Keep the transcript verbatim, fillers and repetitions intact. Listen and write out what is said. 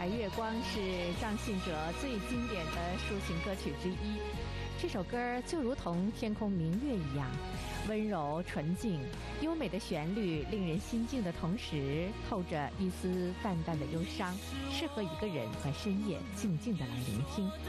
白月光是张信哲最经典的抒情歌曲之一。这首歌就如同天空明月一样，温柔纯净，优美的旋律令人心静的同时，透着一丝淡淡的忧伤，适合一个人在深夜静静地来聆听。